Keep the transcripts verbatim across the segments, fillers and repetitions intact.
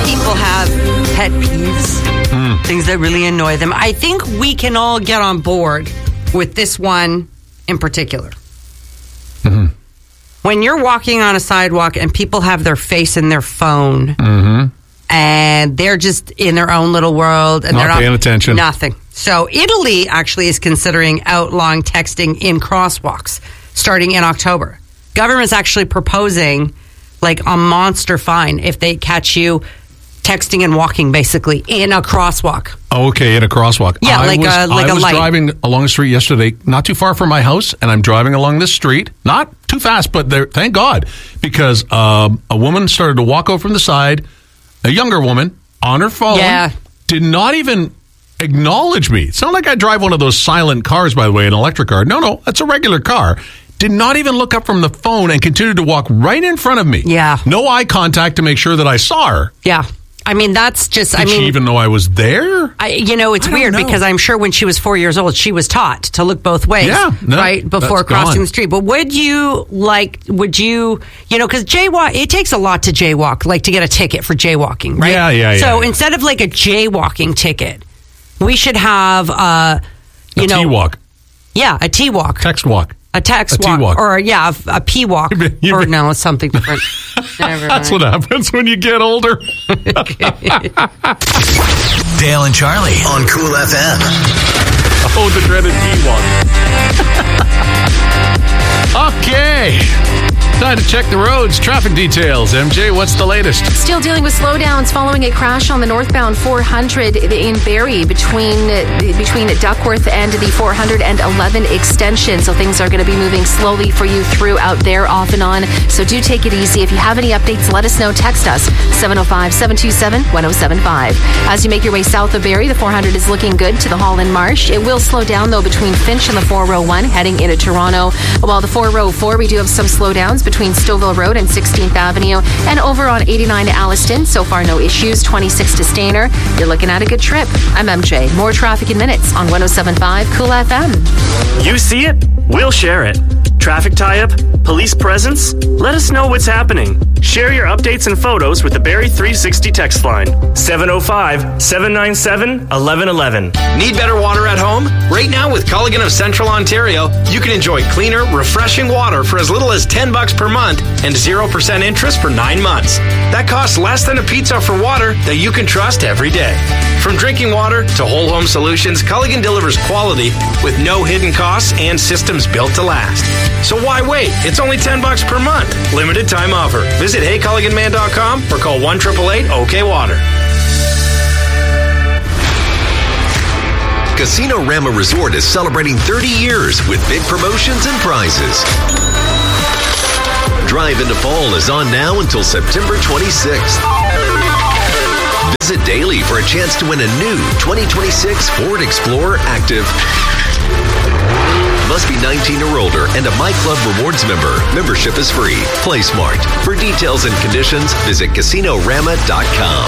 people have pet peeves, mm. things that really annoy them. I think we can all get on board with this one in particular. Mm-hmm. When you're walking on a sidewalk and people have their face in their phone, mm-hmm. and they're just in their own little world, and not they're not paying attention. Nothing. So Italy actually is considering outlawing texting in crosswalks starting in October. Government's actually proposing like a monster fine if they catch you texting and walking basically in a crosswalk. Oh, okay, in a crosswalk. Yeah, I like was, a like I a was light. driving along the street yesterday, not too far from my house, and I'm driving along this street, not too fast, but there, thank God, because um, a woman started to walk over from the side, a younger woman, on her phone, yeah. did not even acknowledge me. It's not like I drive one of those silent cars, by the way, an electric car. No, no, that's a regular car. Did not even look up from the phone and continued to walk right in front of me. Yeah. No eye contact to make sure that I saw her. Yeah. I mean, that's just, Did I mean. she even know I was there? I, you know, it's I don't weird know. because I'm sure when she was four years old, she was taught to look both ways, Yeah, no, right, before that's crossing gone. the street. But would you, like, would you, you know, because jaywalk, it takes a lot to jaywalk, like to get a ticket for jaywalking, right? Yeah, yeah, yeah. So instead of like a jaywalking ticket, we should have, uh, you a know. T-walk. Yeah, a T-walk. Text walk. A text A walk, T-walk. or yeah, a, a P walk, You've been- you've or been- no, it's something different. Never That's mind. what happens when you get older. Dale and Charlie on Cool F M. Oh, the dreaded T-walk. Okay. Time to check the roads. Traffic details. M J, what's the latest? Still dealing with slowdowns following a crash on the northbound four hundred in Barrie between between Duckworth and the four eleven extension. So things are going to be moving slowly for you throughout there, off and on. So do take it easy. If you have any updates, let us know. Text us seven oh five, seven two seven, one oh seven five. As you make your way south of Barrie, the four hundred is looking good to the Holland Marsh. It will slow down though between Finch and the four oh one heading into Toronto. While the four oh four, we do have some slowdowns between Stouffville Road and sixteenth Avenue and over on eighty-nine to Alliston. So far, no issues. twenty-six to Stainer. You're looking at a good trip. I'm M J. More traffic in minutes on one oh seven point five Cool F M. You see it? We'll share it. Traffic tie-up? Police presence? Let us know what's happening. Share your updates and photos with the Barrie three sixty text line. seven oh five, seven nine seven, one one one one. Need better water at home? Right now with Culligan of Central Ontario, you can enjoy cleaner, refreshing water for as little as ten bucks per month and zero percent interest for nine months. That costs less than a pizza for water that you can trust every day. From drinking water to whole home solutions, Culligan delivers quality with no hidden costs and systems built to last. So why wait? It's only ten bucks per month. Limited time offer. Visit hey culligan man dot com or call one eight eight eight OK Water. Casino Rama Resort is celebrating thirty years with big promotions and prizes. Drive into Fall is on now until September twenty-sixth. Visit daily for a chance to win a new twenty twenty-six Ford Explorer Active. Must be nineteen or older and a My Club Rewards member. Membership is free. Play smart. For details and conditions, visit casino rama dot com.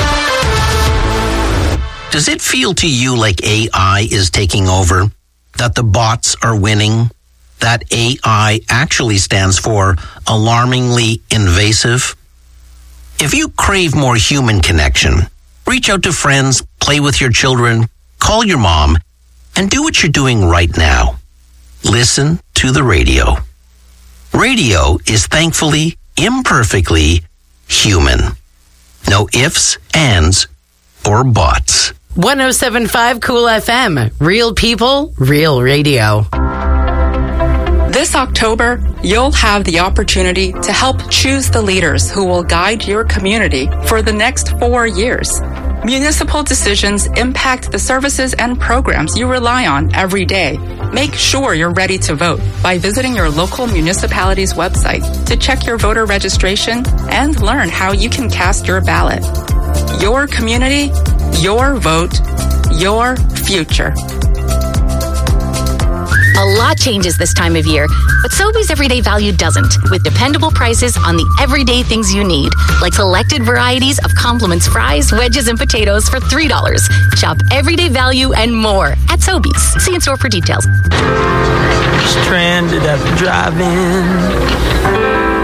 Does it feel to you like A I is taking over? That the bots are winning? That A I actually stands for alarmingly invasive? If you crave more human connection, reach out to friends, play with your children, call your mom, and do what you're doing right now. Listen to the radio. Radio is thankfully, imperfectly human. No ifs, ands, or buts. one oh seven point five Cool F M. Real people, real radio. This October, you'll have the opportunity to help choose the leaders who will guide your community for the next four years. Municipal decisions impact the services and programs you rely on every day. Make sure you're ready to vote by visiting your local municipality's website to check your voter registration and learn how you can cast your ballot. Your community, your vote, your future. A lot changes this time of year, but Sobeys Everyday Value doesn't, with dependable prices on the everyday things you need, like selected varieties of Compliments fries, wedges, and potatoes for three dollars. Shop Everyday Value and more at Sobeys. See in store for details. Stranded at the drive-in.